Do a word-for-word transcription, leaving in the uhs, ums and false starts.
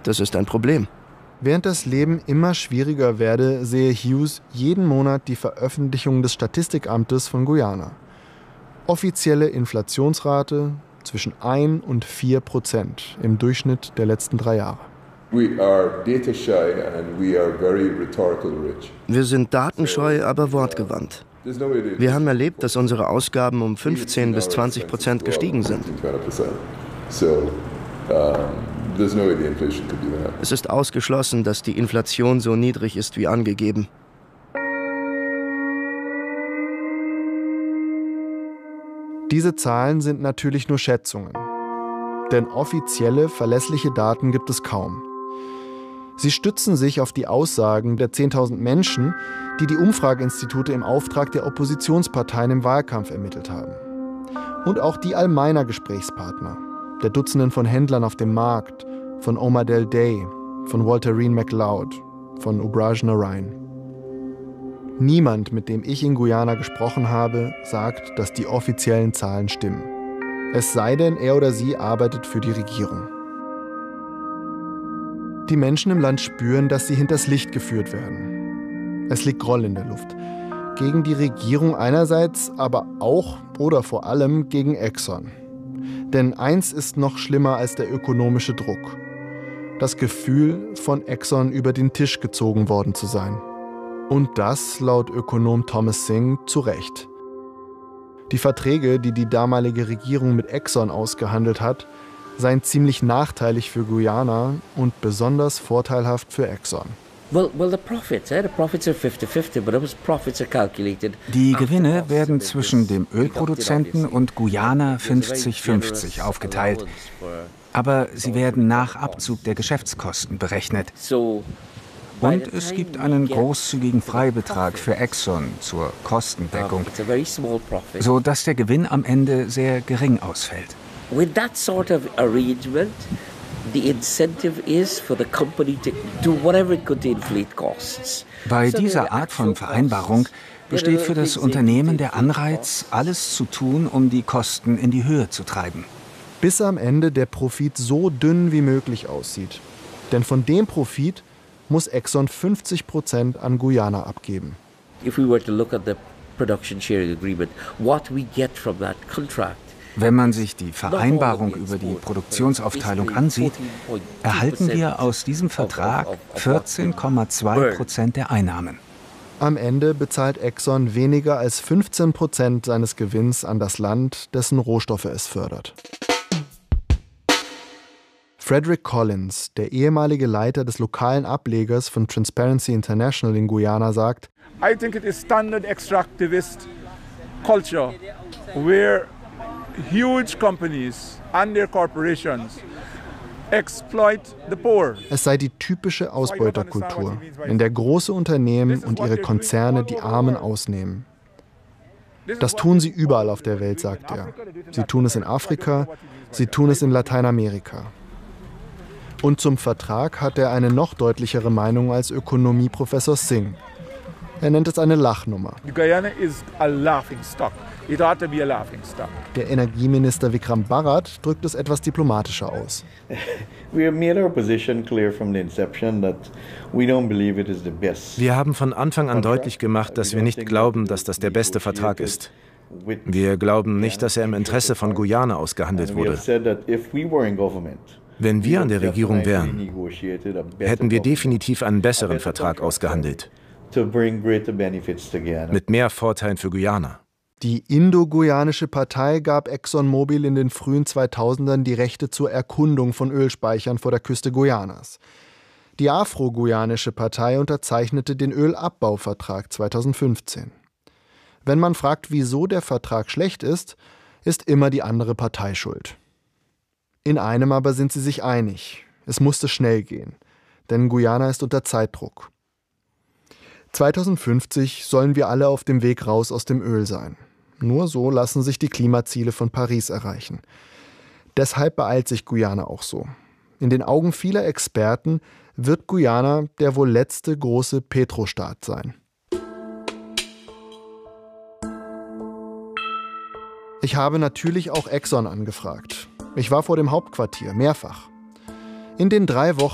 Das ist ein Problem. Während das Leben immer schwieriger werde, sehe Hughes jeden Monat die Veröffentlichung des Statistikamtes von Guyana. Offizielle Inflationsrate zwischen ein und vier Prozent im Durchschnitt der letzten drei Jahre. Wir sind datenscheu, aber wortgewandt. Wir haben erlebt, dass unsere Ausgaben um fünfzehn bis zwanzig Prozent gestiegen sind. Es ist ausgeschlossen, dass die Inflation so niedrig ist wie angegeben. Diese Zahlen sind natürlich nur Schätzungen. Denn offizielle, verlässliche Daten gibt es kaum. Sie stützen sich auf die Aussagen der zehntausend Menschen, die die Umfrageinstitute im Auftrag der Oppositionsparteien im Wahlkampf ermittelt haben. Und auch die all meiner Gesprächspartner, der Dutzenden von Händlern auf dem Markt, von Omar Del Day, von Walterine McLeod, von Ubraj Narain. Niemand, mit dem ich in Guyana gesprochen habe, sagt, dass die offiziellen Zahlen stimmen. Es sei denn, er oder sie arbeitet für die Regierung. Die Menschen im Land spüren, dass sie hinters Licht geführt werden. Es liegt Groll in der Luft. Gegen die Regierung einerseits, aber auch oder vor allem gegen Exxon. Denn eins ist noch schlimmer als der ökonomische Druck. Das Gefühl, von Exxon über den Tisch gezogen worden zu sein. Und das, laut Ökonom Thomas Singh, zu Recht. Die Verträge, die die damalige Regierung mit Exxon ausgehandelt hat, seien ziemlich nachteilig für Guyana und besonders vorteilhaft für Exxon. Die Gewinne werden zwischen dem Ölproduzenten und Guyana fünfzig fünfzig aufgeteilt. Aber sie werden nach Abzug der Geschäftskosten berechnet. Und es gibt einen großzügigen Freibetrag für Exxon zur Kostendeckung, sodass der Gewinn am Ende sehr gering ausfällt. With that sort of arrangement, the incentive is for the company to do whatever it could to inflate costs. Bei dieser Art von Vereinbarung besteht für das Unternehmen der Anreiz, alles zu tun, um die Kosten in die Höhe zu treiben. Bis am Ende der Profit so dünn wie möglich aussieht. Denn von dem Profit muss Exxon fünfzig Prozent an Guyana abgeben. If we were to look at the production sharing agreement, what we get from that contract. Wenn man sich die Vereinbarung über die Produktionsaufteilung ansieht, erhalten wir aus diesem Vertrag vierzehn Komma zwei Prozent der Einnahmen. Am Ende bezahlt Exxon weniger als fünfzehn Prozent seines Gewinns an das Land, dessen Rohstoffe es fördert. Frederick Collins, der ehemalige Leiter des lokalen Ablegers von Transparency International in Guyana, sagt: I think it is standard extractivist culture where huge companies and their corporations exploit the poor. Es sei die typische Ausbeuterkultur, in der große Unternehmen und ihre Konzerne die Armen ausnehmen. Das tun sie überall auf der Welt, sagt er. Sie tun es in Afrika, sie tun es in Lateinamerika. Und zum Vertrag hat er eine noch deutlichere Meinung als Ökonomieprofessor Singh. Er nennt es eine Lachnummer. Guyana is a laughing stock. It ought to be a laughing stock. Der Energieminister Vikram Bharat drückt es etwas diplomatischer aus. Wir haben von Anfang an deutlich gemacht, dass wir nicht glauben, dass das der beste Vertrag ist. Wir glauben nicht, dass er im Interesse von Guyana ausgehandelt wurde. Wenn wir an der Regierung wären, hätten wir definitiv einen besseren Vertrag ausgehandelt. Mit mehr Vorteilen für Guyana. Die Indo-Guyanische Partei gab ExxonMobil in den frühen zweitausendern die Rechte zur Erkundung von Ölspeichern vor der Küste Guyanas. Die Afro-Guyanische Partei unterzeichnete den Ölabbauvertrag zweitausendfünfzehn. Wenn man fragt, wieso der Vertrag schlecht ist, ist immer die andere Partei schuld. In einem aber sind sie sich einig. Es musste schnell gehen, denn Guyana ist unter Zeitdruck. zweitausendfünfzig sollen wir alle auf dem Weg raus aus dem Öl sein. Nur so lassen sich die Klimaziele von Paris erreichen. Deshalb beeilt sich Guyana auch so. In den Augen vieler Experten wird Guyana der wohl letzte große Petrostaat sein. Ich habe natürlich auch Exxon angefragt. Ich war vor dem Hauptquartier, mehrfach. In den drei Wochen